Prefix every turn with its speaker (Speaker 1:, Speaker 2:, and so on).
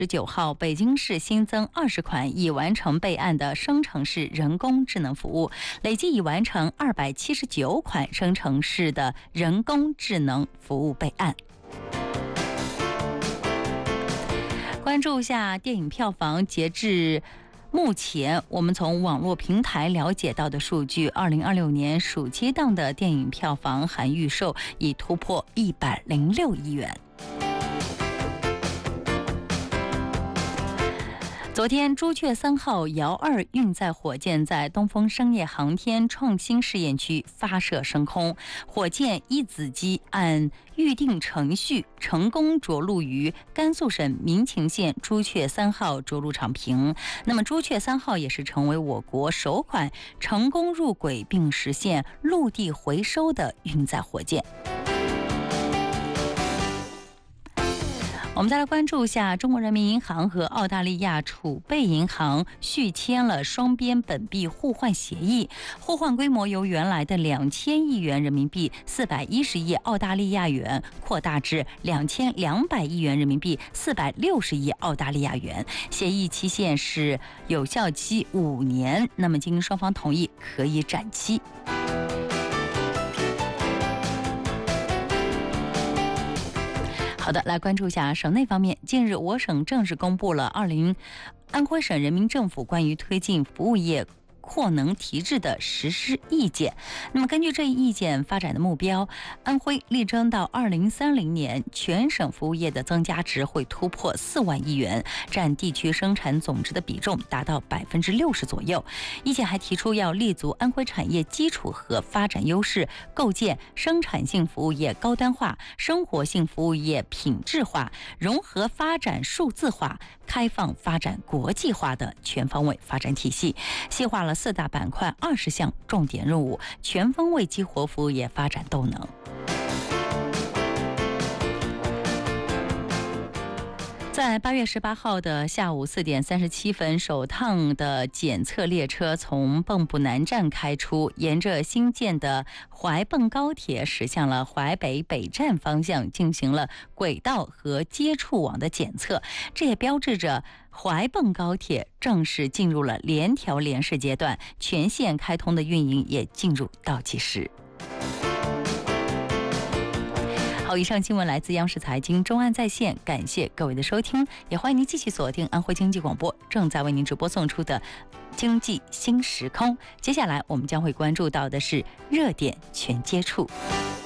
Speaker 1: 9号，北京市新增20款已完成备案的生成式人工智能服务，累计已完成279款生成式的人工智能服务备案。关注一下电影票房，截至目前我们从网络平台了解到的数据，2026年暑期档的电影票房含预售已突破106亿元。昨天，朱雀3号遥2运载火箭在东风商业航天创新试验区发射升空，火箭一子机按预定程序成功着陆于甘肃省民勤县朱雀3号着陆场坪。那么，朱雀3号也是成为我国首款成功入轨并实现陆地回收的运载火箭。我们再来关注一下，中国人民银行和澳大利亚储备银行续签了双边本币互换协议，互换规模由原来的2000亿元人民币410亿澳大利亚元扩大至2200亿元人民币460亿澳大利亚元。协议期限是有效期5年，那么经双方同意可以展期。好的，来关注一下省内方面。近日，我省正式公布了安徽省人民政府关于推进服务业扩能提质的实施意见。那么根据这一意见发展的目标，安徽力争到2030年全省服务业的增加值会突破4万亿元，占地区生产总值的比重达到60%左右。意见还提出要立足安徽产业基础和发展优势，构建生产性服务业高端化、生活性服务业品质化、融合发展数字化、开放发展国际化的全方位发展体系，细化了4大板块20项重点任务，全方位激活服务业发展动能。在8月18号的下午4点37分，首趟的检测列车从蚌埠南站开出，沿着新建的淮蚌高铁驶向了淮北北站方向，进行了轨道和接触网的检测。这也标志着淮蚌高铁正式进入了联调联试阶段，全线开通的运营也进入倒计时。好，以上新闻来自央视财经中岸在线，感谢各位的收听，也欢迎您继续锁定安徽经济广播正在为您直播送出的经济新时空。接下来我们将会关注到的是热点全接触。